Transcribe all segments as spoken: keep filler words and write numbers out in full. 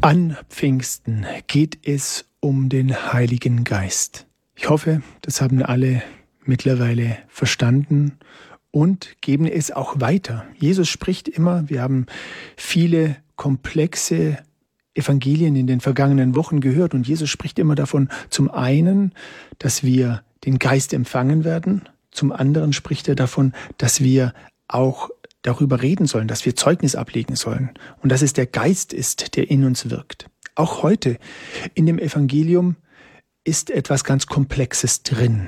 An Pfingsten geht es um den Heiligen Geist. Ich hoffe, das haben alle mittlerweile verstanden und geben es auch weiter. Jesus spricht immer, wir haben viele komplexe Evangelien in den vergangenen Wochen gehört und Jesus spricht immer davon, zum einen, dass wir den Geist empfangen werden, zum anderen spricht er davon, dass wir auch darüber reden sollen, dass wir Zeugnis ablegen sollen und dass es der Geist ist, der in uns wirkt. Auch heute in dem Evangelium ist etwas ganz Komplexes drin.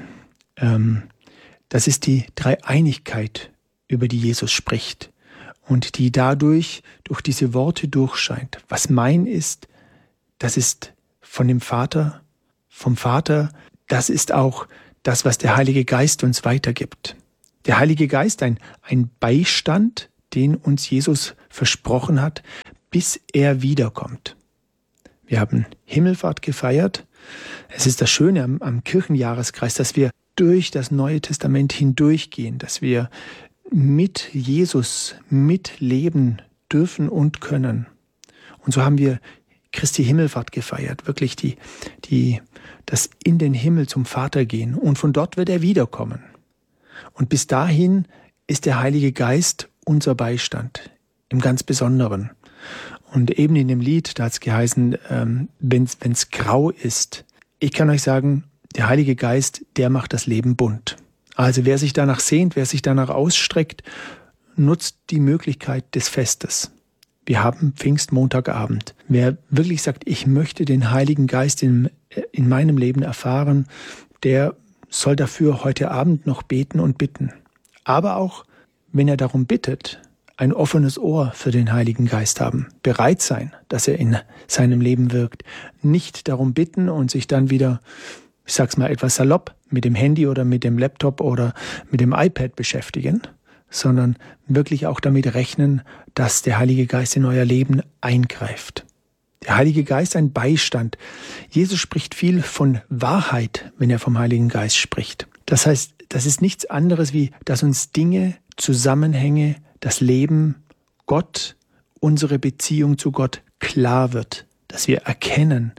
Das ist die Dreieinigkeit, über die Jesus spricht und die dadurch durch diese Worte durchscheint. Was mein ist, das ist von dem Vater, vom Vater, das ist auch das, was der Heilige Geist uns weitergibt. Der Heilige Geist, ein, ein Beistand, den uns Jesus versprochen hat, bis er wiederkommt. Wir haben Himmelfahrt gefeiert. Es ist das Schöne am, am Kirchenjahreskreis, dass wir durch das Neue Testament hindurchgehen, dass wir mit Jesus mitleben dürfen und können. Und so haben wir Christi Himmelfahrt gefeiert, wirklich die, die, das in den Himmel zum Vater gehen. Und von dort wird er wiederkommen. Und bis dahin ist der Heilige Geist unser Beistand, im ganz Besonderen. Und eben in dem Lied, da hat es geheißen, ähm, wenn es grau ist. Ich kann euch sagen, der Heilige Geist, der macht das Leben bunt. Also wer sich danach sehnt, wer sich danach ausstreckt, nutzt die Möglichkeit des Festes. Wir haben Pfingstmontagabend. Wer wirklich sagt, ich möchte den Heiligen Geist in, in meinem Leben erfahren, der soll dafür heute Abend noch beten und bitten. Aber auch, wenn er darum bittet, ein offenes Ohr für den Heiligen Geist haben, bereit sein, dass er in seinem Leben wirkt. Nicht darum bitten und sich dann wieder, ich sag's mal etwas salopp, mit dem Handy oder mit dem Laptop oder mit dem iPad beschäftigen, sondern wirklich auch damit rechnen, dass der Heilige Geist in euer Leben eingreift. Der Heilige Geist ein Beistand. Jesus spricht viel von Wahrheit, wenn er vom Heiligen Geist spricht. Das heißt, das ist nichts anderes wie, dass uns Dinge, Zusammenhänge, das Leben, Gott, unsere Beziehung zu Gott klar wird. Dass wir erkennen,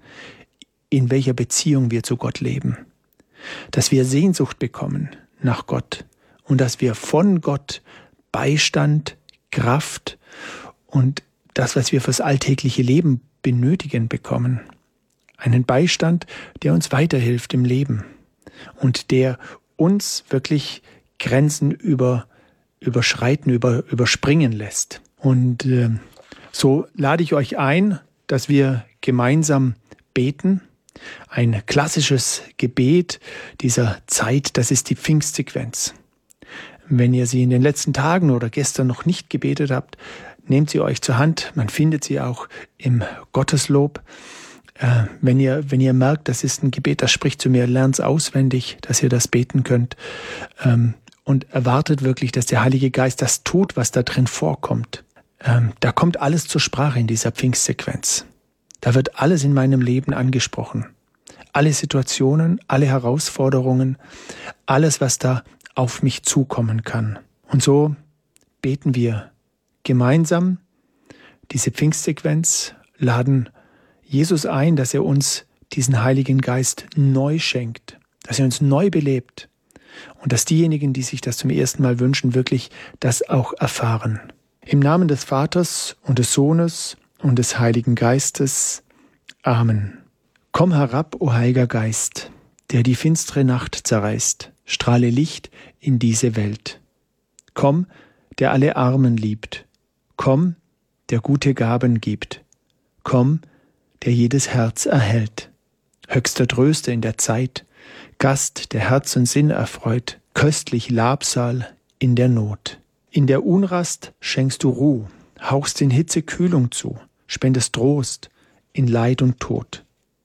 in welcher Beziehung wir zu Gott leben. Dass wir Sehnsucht bekommen nach Gott und dass wir von Gott Beistand, Kraft und das, was wir fürs alltägliche Leben benötigen, bekommen. Einen Beistand, der uns weiterhilft im Leben und der uns wirklich Grenzen über, überschreiten, über, überspringen lässt. Und äh, so lade ich euch ein, dass wir gemeinsam beten. Ein klassisches Gebet dieser Zeit, das ist die Pfingstsequenz. Wenn ihr sie in den letzten Tagen oder gestern noch nicht gebetet habt, nehmt sie euch zur Hand. Man findet sie auch im Gotteslob. Äh, wenn ihr, wenn ihr merkt, das ist ein Gebet, das spricht zu mir, lernt es auswendig, dass ihr das beten könnt. Ähm, und erwartet wirklich, dass der Heilige Geist das tut, was da drin vorkommt. Ähm, da kommt alles zur Sprache in dieser Pfingstsequenz. Da wird alles in meinem Leben angesprochen. Alle Situationen, alle Herausforderungen, alles, was da auf mich zukommen kann. Und so beten wir gemeinsam diese Pfingstsequenz, laden Jesus ein, dass er uns diesen Heiligen Geist neu schenkt, dass er uns neu belebt und dass diejenigen, die sich das zum ersten Mal wünschen, wirklich das auch erfahren. Im Namen des Vaters und des Sohnes und des Heiligen Geistes. Amen. Komm herab, o Heiliger Geist, der die finstere Nacht zerreißt, strahle Licht in diese Welt. Komm, der alle Armen liebt. Komm, der gute Gaben gibt. Komm, der jedes Herz erhält. Höchster Tröster in der Zeit, Gast, der Herz und Sinn erfreut, köstlich Labsal in der Not. In der Unrast schenkst du Ruh, hauchst in Hitze Kühlung zu, spendest Trost in Leid und Tod.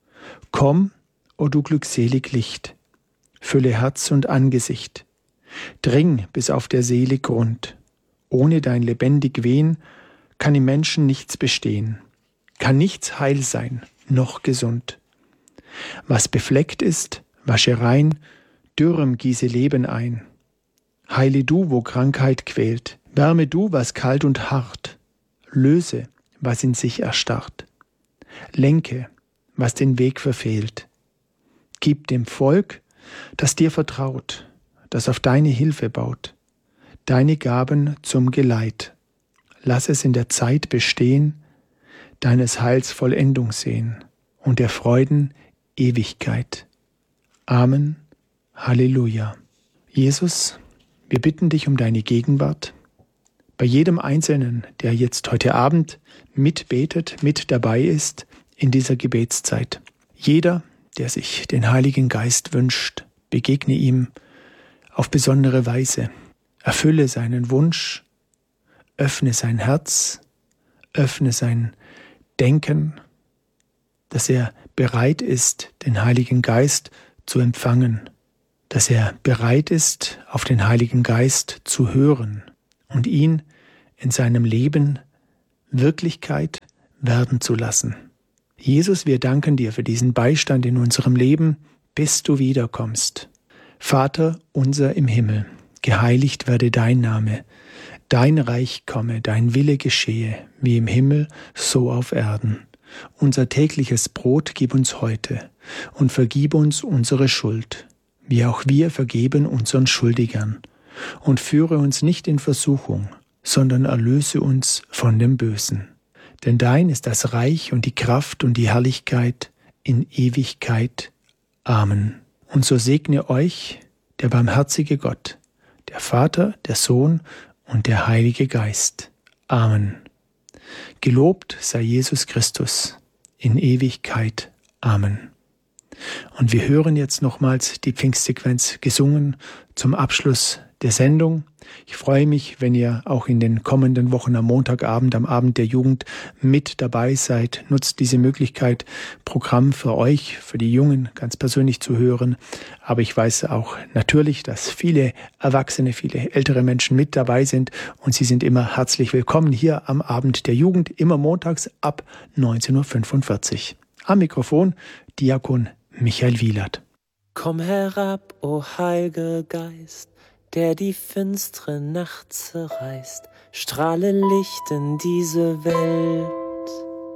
Komm, o du glückselig Licht, fülle Herz und Angesicht, dring bis auf der Seele Grund. Ohne dein lebendig Wehen kann im Menschen nichts bestehen, kann nichts heil sein, noch gesund. Was befleckt ist, wasche rein, dürrem gieße Leben ein. Heile du, wo Krankheit quält, wärme du, was kalt und hart, löse, was in sich erstarrt. Lenke, was den Weg verfehlt. Gib dem Volk, das dir vertraut, das auf deine Hilfe baut, deine Gaben zum Geleit. Lass es in der Zeit bestehen, deines Heils Vollendung sehen und der Freuden Ewigkeit. Amen. Halleluja. Jesus, wir bitten dich um deine Gegenwart bei jedem Einzelnen, der jetzt heute Abend mitbetet, mit dabei ist in dieser Gebetszeit. Jeder, der sich den Heiligen Geist wünscht, begegne ihm auf besondere Weise. Erfülle seinen Wunsch, öffne sein Herz, öffne sein Denken, dass er bereit ist, den Heiligen Geist zu empfangen, dass er bereit ist, auf den Heiligen Geist zu hören und ihn in seinem Leben Wirklichkeit werden zu lassen. Jesus, wir danken dir für diesen Beistand in unserem Leben, bis du wiederkommst. Vater unser im Himmel, geheiligt werde dein Name, dein Reich komme, dein Wille geschehe, wie im Himmel, so auf Erden. Unser tägliches Brot gib uns heute und vergib uns unsere Schuld, wie auch wir vergeben unseren Schuldigern. Und führe uns nicht in Versuchung, sondern erlöse uns von dem Bösen. Denn dein ist das Reich und die Kraft und die Herrlichkeit in Ewigkeit. Amen. Und so segne euch der barmherzige Gott, der Vater, der Sohn und der Heilige Geist. Amen. Gelobt sei Jesus Christus in Ewigkeit. Amen. Und wir hören jetzt nochmals die Pfingstsequenz gesungen zum Abschluss der Sendung. Ich freue mich, wenn ihr auch in den kommenden Wochen am Montagabend, am Abend der Jugend mit dabei seid. Nutzt diese Möglichkeit, Programm für euch, für die Jungen ganz persönlich zu hören. Aber ich weiß auch natürlich, dass viele Erwachsene, viele ältere Menschen mit dabei sind und sie sind immer herzlich willkommen hier am Abend der Jugend, immer montags ab neunzehn Uhr fünfundvierzig. Am Mikrofon Diakon Michael Wielert. Komm herab, o Heiliger Geist, der die finstere Nacht zerreißt, strahle Licht in diese Welt.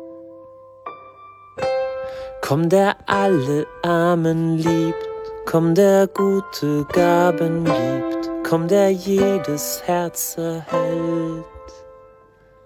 Komm, der alle Armen liebt, komm, der gute Gaben gibt, komm, der jedes Herz erhält.